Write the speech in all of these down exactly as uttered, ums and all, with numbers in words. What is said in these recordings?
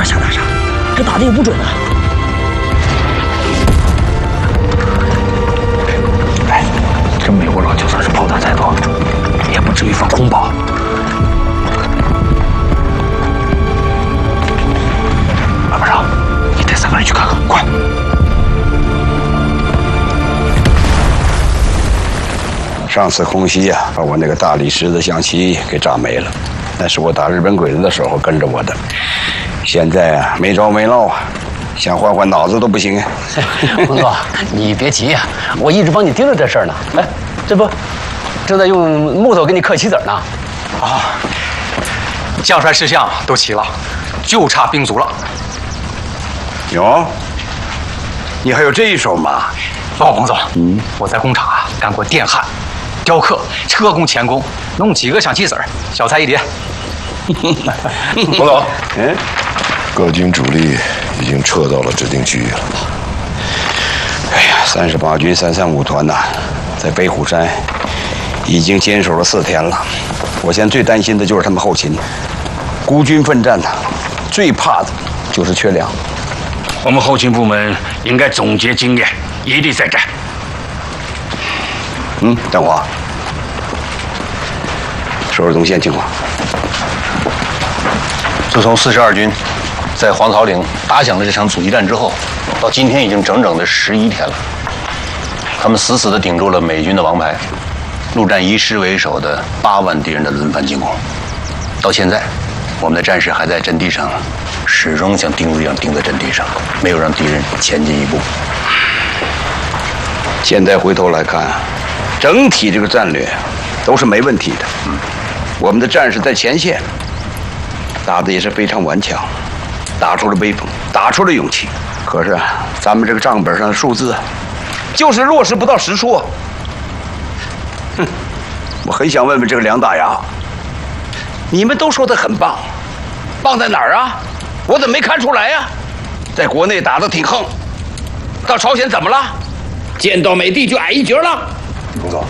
瞎打啥？这打的也不准啊！哎，这美国佬就算是炮弹再多，也不至于放空炮。马班长，你带三个人去看看，快！ 上次空袭啊，把我那个大理石的象棋给炸没了，那是我打日本鬼子的时候跟着我的。现在啊，没着没落啊，想换换脑子都不行啊。 洪总，你别急呀、啊，我一直帮你盯着这事儿呢。哎，这不正在用木头给你刻棋子呢。 啊，将帅事项都齐了，就差兵卒了。 哟，你还有这一手吗？ 报告洪总，嗯，我在工厂啊干过电焊、雕刻、车工、钳工，弄几个象棋子儿，小菜一碟。 洪总，嗯，各军主力已经撤到了指定区域了。 哎呀，三十八军三三五团呐，在北虎山已经坚守了四天了。我现在最担心的就是他们后勤，孤军奋战呐，最怕的就是缺粮。 我们后勤部门应该总结经验，一力再战。 嗯，邓华，说说东线情况。 自从四十二军在黄草岭打响了这场阻击战之后，到今天已经整整的十一天了。他们死死地顶住了美军的王牌，陆战以师为首的八万敌人的轮番进攻。到现在，我们的战士还在阵地上，始终像钉子一样钉在阵地上，没有让敌人前进一步。 现在回头来看，整体这个战略都是没问题的。嗯，我们的战士在前线打的也是非常顽强，打出了威风，打出了勇气。可是咱们这个账本上的数字，就是落实不到实处。哼，我很想问问这个梁大牙，你们都说的很棒，棒在哪儿啊？我怎么没看出来呀？在国内打得挺横，到朝鲜怎么了？见到美帝就矮一截了。 彭总，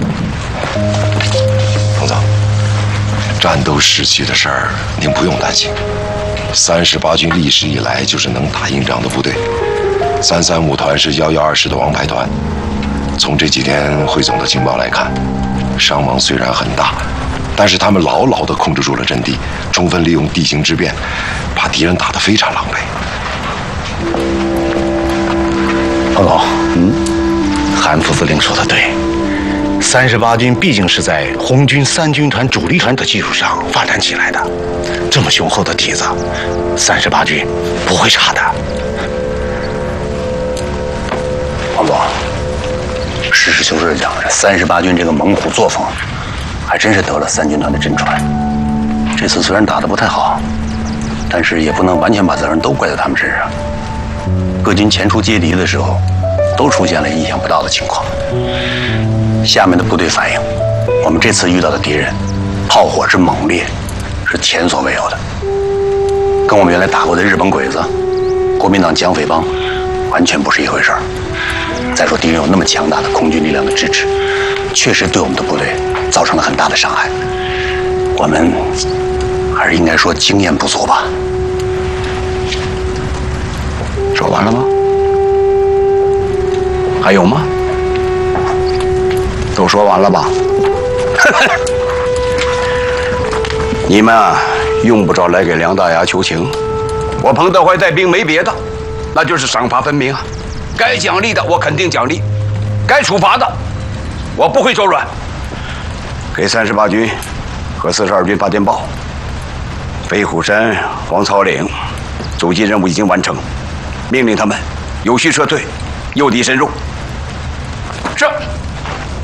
彭总，战斗时期的事儿您不用担心。三十八军历史以来就是能打硬仗的部队，三三五团是幺幺二师的王牌团。从这几天汇总的情报来看，伤亡虽然很大，但是他们牢牢地控制住了阵地，充分利用地形之便，把敌人打得非常狼狈。 彭总，嗯，韩副司令说的对，三十八军毕竟是在红军三军团主力团的基础上发展起来的，这么雄厚的底子，三十八军不会差的。彭总，实事求是的讲，这三十八军这个猛虎作风，还真是得了三军团的真传。这次虽然打得不太好，但是也不能完全把责任都怪在他们身上。各军前出接敌的时候，都出现了意想不到的情况。下面的部队反映，我们这次遇到的敌人，炮火之猛烈，是前所未有的，跟我们原来打过的日本鬼子、国民党蒋匪帮，完全不是一回事儿。再说敌人有那么强大的空军力量的支持，确实对我们的部队造成了很大的伤害。我们还是应该说经验不足吧。说完了吗？还有吗？ 都说完了吧？你们啊，用不着来给梁大牙求情。我彭德怀带兵没别的，那就是赏罚分明啊。该奖励的我肯定奖励，该处罚的我不会手软。给三十八军和四十二军发电报，北虎山、黄草岭阻击任务已经完成，命令他们有序撤退，诱敌深入。是。